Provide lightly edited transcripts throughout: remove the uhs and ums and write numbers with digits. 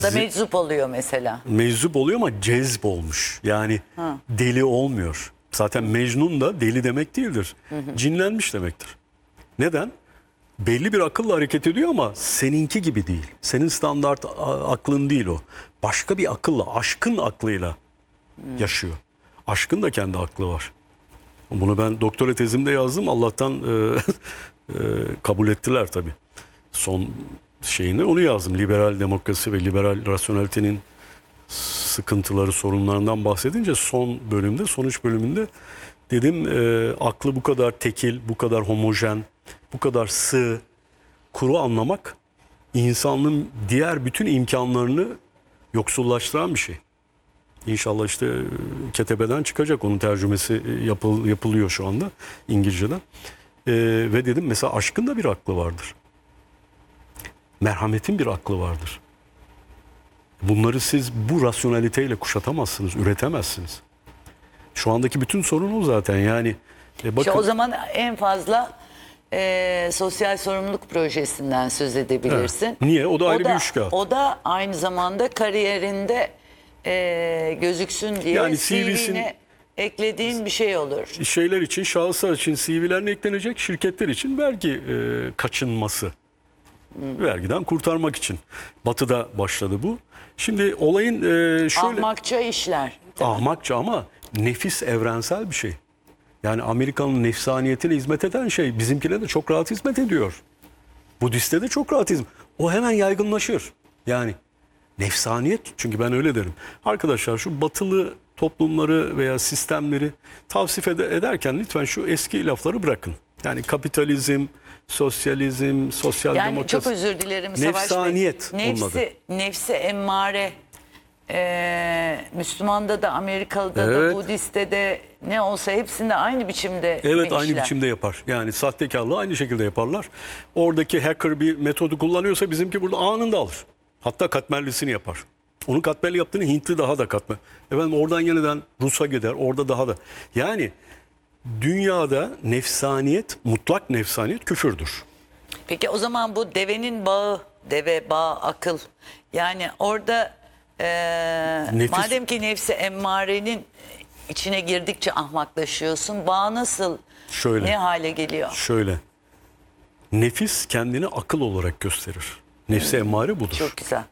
Da meczup oluyor mesela. Meczup oluyor ama cezb olmuş. Yani deli olmuyor. Zaten Mecnun da deli demek değildir. Cinlenmiş demektir. Neden? Belli bir akılla hareket ediyor ama seninki gibi değil. Senin standart aklın değil o. Başka bir akılla, aşkın aklıyla yaşıyor. Aşkın da kendi aklı var. Bunu ben doktora tezimde yazdım. Allah'tan kabul ettiler tabii. Son şeyini onu yazdım. Liberal demokrasi ve liberal rasyonelitenin sıkıntıları, sorunlarından bahsedince son bölümde, sonuç bölümünde dedim aklı bu kadar tekil, bu kadar homojen, bu kadar sığ, kuru anlamak insanlığın diğer bütün imkanlarını yoksullaştıran bir şey. İnşallah işte Ketebe'den çıkacak. Onun tercümesi yapılıyor şu anda İngilizce'den. Ve dedim mesela aşkın da bir aklı vardır. Merhametin bir aklı vardır. Bunları siz bu rasyoneliteyle kuşatamazsınız, üretemezsiniz. Şu andaki bütün sorun o zaten. Yani bakın, İşte o zaman en fazla sosyal sorumluluk projesinden söz edebilirsin. Evet. Niye? O da ayrı bir iş kağıt. O da aynı zamanda kariyerinde gözüksün diye Yani CV'ne eklediğin bir şey olur. Şeyler için, şahıslar için CV'lerine eklenecek, şirketler için vergi kaçınması. Vergiden kurtarmak için. Batı'da başladı bu. Şimdi olayın şöyle... Ahmakça işler. Ahmakça ama nefis evrensel bir şey. Yani Amerika'nın nefsaniyetine hizmet eden şey bizimkine de çok rahat hizmet ediyor. Budist'te de çok rahat hizmet. O hemen yaygınlaşır. Yani nefsaniyet, çünkü ben öyle derim. Arkadaşlar şu batılı toplumları veya sistemleri tavsif ederken lütfen şu eski lafları bırakın. Yani kapitalizm, sosyalizm, sosyal Yani demokrasi. çok özür dilerim Savaş Bey. Nefsaniyet olmadı. Nefsi emmare Müslüman'da da Amerikalı'da da Budist'te de ne olsa hepsinde aynı biçimde Evet, aynı işler. biçimde yapar. Yani sahtekarlığı aynı şekilde yaparlar. Oradaki hacker bir metodu kullanıyorsa bizimki burada anında alır. Hatta katmerlisini yapar. Onun katmerli yaptığını Hintli daha da katmer. Efendim oradan yeniden Rus'a gider, orada daha da. Yani dünyada nefsaniyet, mutlak nefsaniyet küfürdür. Peki o zaman bu devenin bağı, deve bağı akıl. Yani orada madem ki nefsi emmarenin içine girdikçe ahmaklaşıyorsun. Bağ nasıl, ne hale geliyor? Şöyle, nefis kendini akıl olarak gösterir. Nefsi emmare budur. Çok güzel.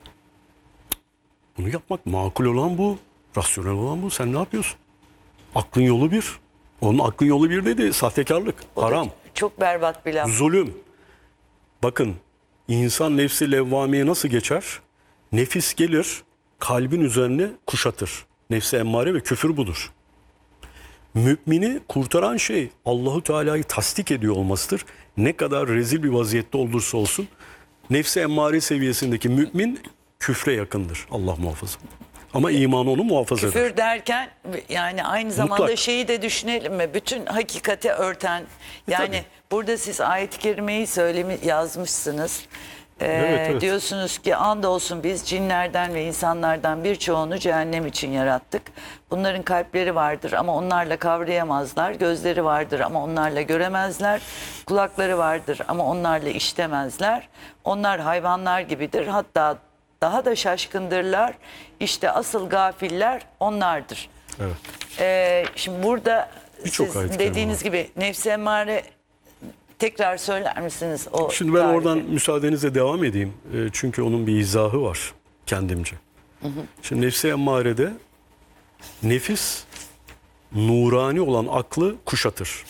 Bunu yapmak makul olan bu, rasyonel olan bu. Sen ne yapıyorsun? Aklın yolu bir. Onun aklın yolu bir dedi, sahtekarlık, haram. Çok berbat bir laf. Zulüm. Bakın, insan nefsi levvamiye nasıl geçer? Nefis gelir, kalbin üzerine kuşatır. Nefsi emmare ve küfür budur. Mümini kurtaran şey Allahu Teala'yı tasdik ediyor olmasıdır. Ne kadar rezil bir vaziyette olursa olsun nefsi emmare seviyesindeki mümin küfre yakındır. Allah muhafaza. Ama imanı onu muhafaza eder. Küfür derken yani aynı zamanda Mutlak. şeyi de düşünelim mi? Bütün hakikati örten. Yani Tabii. burada siz ayet-i kerimeyi yazmışsınız. Evet. Diyorsunuz ki andolsun biz cinlerden ve insanlardan birçoğunu cehennem için yarattık. Bunların kalpleri vardır ama onlarla kavrayamazlar. Gözleri vardır ama onlarla göremezler. Kulakları vardır ama onlarla işitemezler. Onlar hayvanlar gibidir. Hatta daha da şaşkındırlar. İşte asıl gafiller onlardır. Evet. Şimdi burada Birçok siz ayet-i kerime dediğiniz var. gibi nefsi emmare tekrar söyler misiniz o Şimdi ben tarifi? oradan müsaadenizle devam edeyim. Çünkü onun bir izahı var kendimce. Şimdi nefsi emmarede nefis nurani olan aklı kuşatır.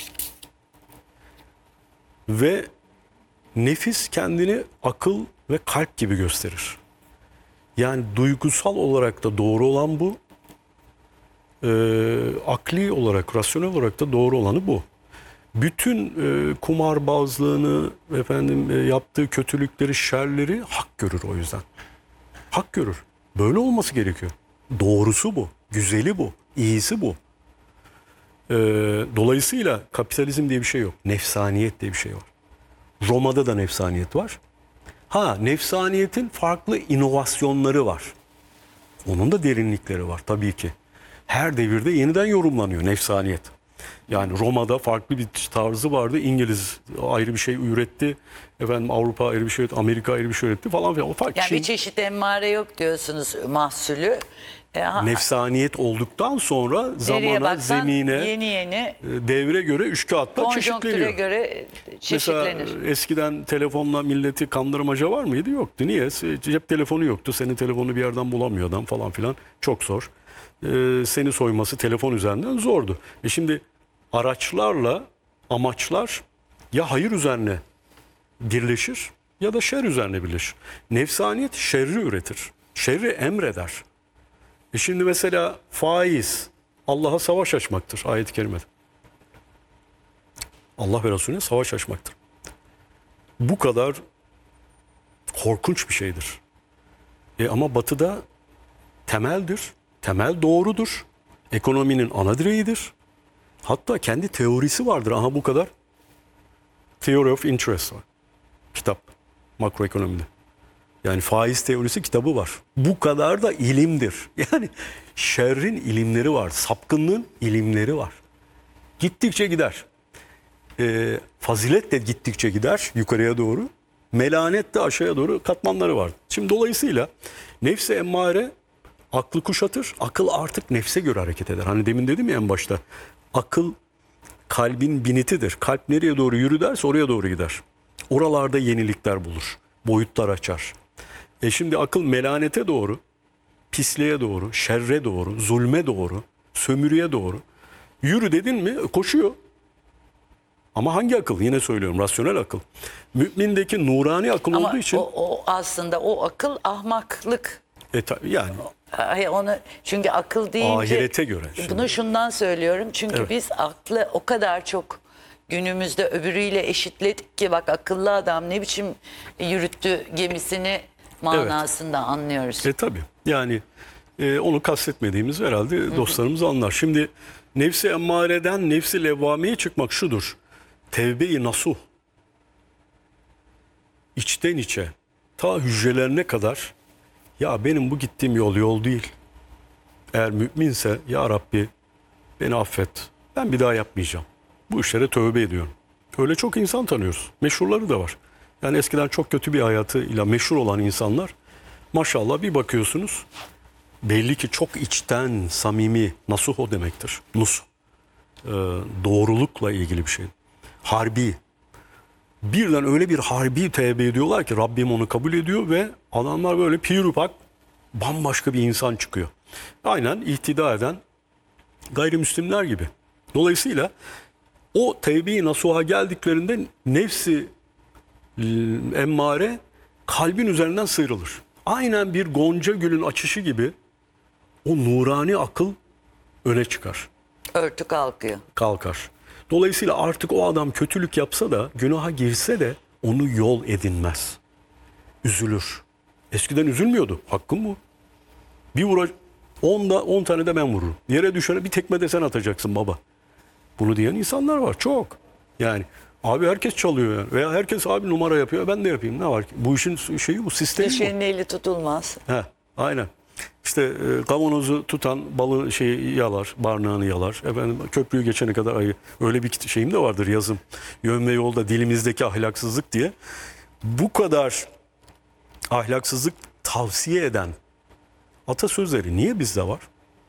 Ve nefis kendini akıl ve kalp gibi gösterir. Yani duygusal olarak da doğru olan bu. Akli olarak, rasyonel olarak da doğru olanı bu. Bütün kumarbazlığını, yaptığı kötülükleri, şerleri hak görür o yüzden. Hak görür. Böyle olması gerekiyor. Doğrusu bu, güzeli bu, iyisi bu. Dolayısıyla kapitalizm diye bir şey yok. Nefsaniyet diye bir şey var. Roma'da da nefsaniyet var. Nefsaniyetin farklı inovasyonları var. Onun da derinlikleri var tabii ki. Her devirde yeniden yorumlanıyor nefsaniyet. Yani Roma'da farklı bir tarzı vardı. İngiliz ayrı bir şey üretti. Efendim Avrupa ayrı bir şey üretti. Amerika ayrı bir şey üretti falan filan. O farklı Yani şey. bir çeşit emmare yok diyorsunuz mahsulü. Nefsaniyet olduktan sonra Nereye zamana, baksan zemine, yeni devre göre üçkağıtlar konjonktüre çeşitleniyor. göre çeşitlenir. Mesela eskiden telefonla milleti kandırmaca var mıydı? Yoktu. Niye? Cep telefonu yoktu. Senin telefonu bir yerden bulamıyor adam falan filan. Çok zor. Seni soyması telefon üzerinden zordu. Şimdi araçlarla amaçlar ya hayır üzerine birleşir ya da şer üzerine birleşir. Nefsaniyet şerri üretir. Şerri emreder. Şimdi mesela faiz Allah'a savaş açmaktır ayet-i kerimede. Allah ve Resulüne savaş açmaktır. Bu kadar korkunç bir şeydir. Ama Batı'da temeldir. Temel doğrudur. Ekonominin ana direğidir. Hatta kendi teorisi vardır. Aha bu kadar. Theory of Interest var. Kitap. Makroekonomide. Yani faiz teorisi kitabı var. Bu kadar da ilimdir. Yani şerrin ilimleri var. Sapkınlığın ilimleri var. Gittikçe gider. Fazilet de gittikçe gider yukarıya doğru. Melanet de aşağıya doğru katmanları var. Şimdi dolayısıyla nefse emmare aklı kuşatır. Akıl artık nefse göre hareket eder. Hani demin dedim ya en başta. Akıl kalbin binitidir. Kalp nereye doğru yürü derse oraya doğru gider. Oralarda yenilikler bulur. Boyutlar açar. Şimdi akıl melanete doğru, pisliğe doğru, şerre doğru, zulme doğru, sömürüye doğru. Yürü dedin mi koşuyor. Ama hangi akıl? Yine söylüyorum rasyonel akıl. Mümindeki nurani akıl Ama olduğu için. o aslında o akıl ahmaklık. Yani Hayır, onu çünkü akıl deyince ahirete göre. bunu şundan söylüyorum. Çünkü Evet. biz aklı o kadar çok günümüzde öbürüyle eşitledik ki bak akıllı adam ne biçim yürüttü gemisini manasında anlıyoruz. Tabii yani onu kastetmediğimiz herhalde dostlarımız anlar. Şimdi nefsi emmareden nefsi levvameye çıkmak şudur. Tevbe-i nasuh. İçten içe ta hücrelerine kadar ya benim bu gittiğim yol değil. Eğer müminse ya Rabbi beni affet. Ben bir daha yapmayacağım. Bu işlere tövbe ediyorum. Öyle çok insan tanıyoruz. Meşhurları da var. Yani eskiden çok kötü bir hayatıyla meşhur olan insanlar maşallah bir bakıyorsunuz belli ki çok içten, samimi, nasuh o demektir. Nus. Doğrulukla ilgili bir şey. Harbi. Birden öyle bir harbi tevbe ediyorlar ki Rabbim onu kabul ediyor ve adamlar böyle pürüpak bambaşka bir insan çıkıyor. Aynen ihtida eden gayrimüslimler gibi. Dolayısıyla o tevbe-i nasuha geldiklerinde nefsi emmare kalbin üzerinden sıyrılır. Aynen bir gonca gülün açışı gibi o nurani akıl öne çıkar. Örtü kalkıyor. Kalkar. Dolayısıyla artık o adam kötülük yapsa da günaha girse de onu yol edinmez. Üzülür. Eskiden üzülmüyordu. Hakkım bu. Bir vura 10 tane de ben vururum. Yere düşene bir tekme de sen atacaksın baba. Bunu diyen insanlar var çok. Yani abi herkes çalıyor yani. Veya herkes abi numara yapıyor. Ben de yapayım. Ne var ki? Bu işin şeyi bu. Sistemi bu. Düşenin eli tutulmaz. Aynen. İşte kavanozu tutan balığı yalar, barnağını yalar. Efendim köprüyü geçene kadar ayı. Öyle bir şeyim de vardır yazım. Yön ve yolda dilimizdeki ahlaksızlık diye. Bu kadar ahlaksızlık tavsiye eden atasözleri niye bizde var?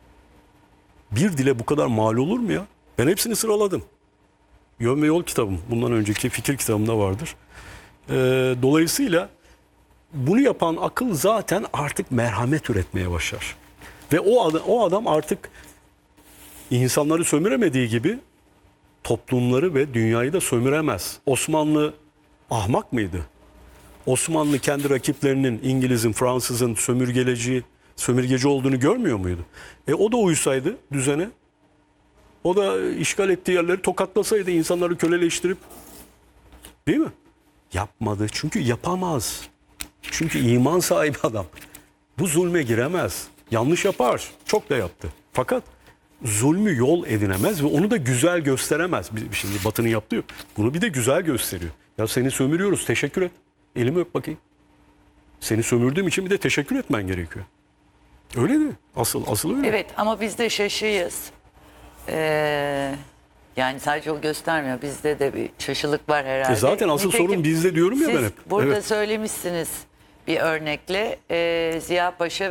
Bir dile bu kadar mal olur mu ya? Ben hepsini sıraladım. Yön ve Yol kitabım. Bundan önceki fikir kitabımda vardır. Dolayısıyla bunu yapan akıl zaten artık merhamet üretmeye başlar. Ve o adam artık insanları sömüremediği gibi toplumları ve dünyayı da sömüremez. Osmanlı ahmak mıydı? Osmanlı kendi rakiplerinin İngiliz'in, Fransız'ın sömürgeci olduğunu görmüyor muydu? O da uysaydı düzene. O da işgal ettiği yerleri tokatlasaydı, insanları köleleştirip, değil mi? Yapmadı. Çünkü yapamaz. Çünkü iman sahibi adam. Bu zulme giremez. Yanlış yapar. Çok da yaptı. Fakat zulmü yol edinemez ve onu da güzel gösteremez. Şimdi Batı'nın yaptığı bunu bir de güzel gösteriyor. Ya seni sömürüyoruz, teşekkür et. Elimi öp bakayım. Seni sömürdüğüm için bir de teşekkür etmen gerekiyor. Öyle mi? Asıl öyle. Evet ama biz de şaşıyız. Yani sadece o göstermiyor. Bizde de bir şaşılık var herhalde. Zaten asıl sorun bizde diyorum ya siz ben hep. burada Evet. söylemişsiniz bir örnekle Ziya Paşa